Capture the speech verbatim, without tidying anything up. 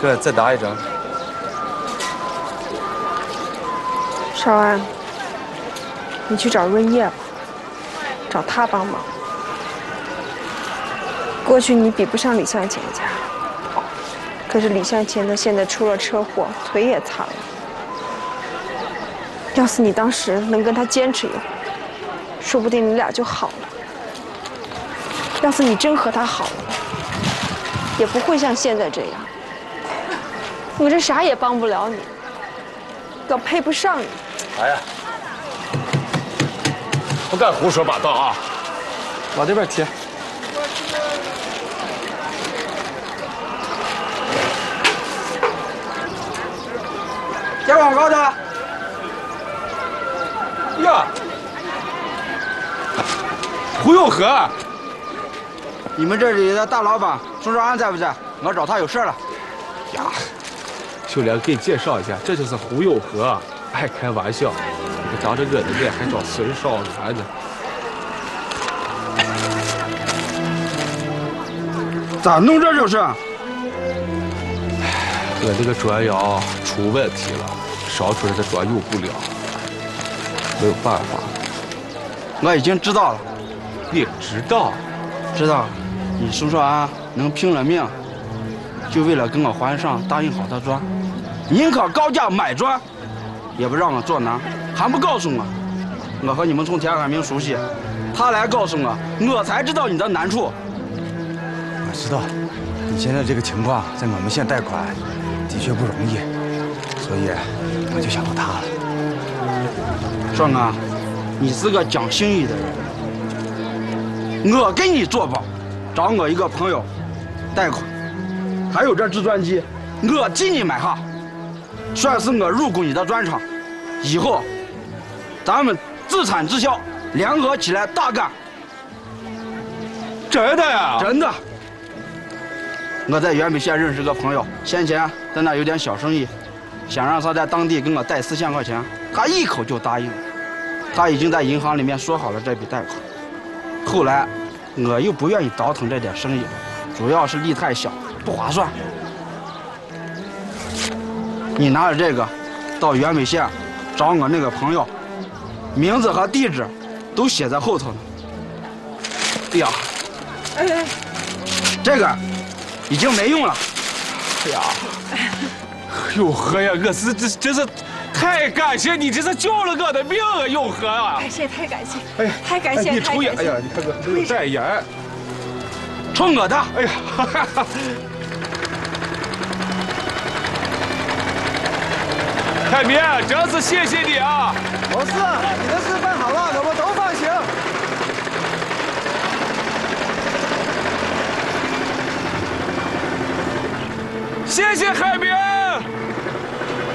哥，再打一针。 少安，你去找润叶吧，找他帮忙。过去你比不上李向前家，可是李向前呢，现在出了车祸，腿也残了。要是你当时能跟他坚持一会儿，说不定你俩就好了。要是你真和他好了，也不会像现在这样。我这啥也帮不了你，我配不上你。 哎呀，不敢胡说八道啊！ 往这边贴。 接广告的。 呀，胡永和， 你们这里的大老板宋少安在不在？我找他有事了。 呀，秀莲给你介绍一下，这就是胡永和，爱开玩笑，你长着我的脸还装孙少安呢。 咋弄这就是？ 我这个砖窑出问题了，烧出来的砖用不了，没有办法。 我已经知道了。 你知道？ 知道。你宋少安能拼了命，就为了跟我还上答应好的砖，宁可高价买砖，也不让我做难，还不告诉我。我和你们从田海明熟悉，他来告诉我，我才知道你的难处。 我知道，你现在这个情况，在我们县贷款的确不容易，所以我就想到他了。 壮哥，你是个讲心意的人，我给你做保，找我一个朋友贷款，还有这制砖机，我替你买下，算是我入股你的砖厂。以后咱们自产自销，联合起来大干。 真的呀？ 真的。我在原北县认识个朋友，先前在那有点小生意，想让他在当地给我贷四千块钱，他一口就答应了。他已经在银行里面说好了这笔贷款。后来我又不愿意倒腾这点生意，主要是利太小，不划算。你拿着这个到原北县找我那个朋友，名字和地址都写在后头呢。哎呀， 哎哎， 这个已经没用了。 哎呀，永和呀，我是这真是太感谢你，这是救了我的命啊，永和啊！ 感谢，太感谢， 哎呀， 太感谢， 你抽烟， 太感谢哎呀，你看我这个代言， 冲我的！ 哎呀，哈哈哈。海明，真是谢谢你啊！ 不是，你的事办好了，我们都放心。 谢谢海明。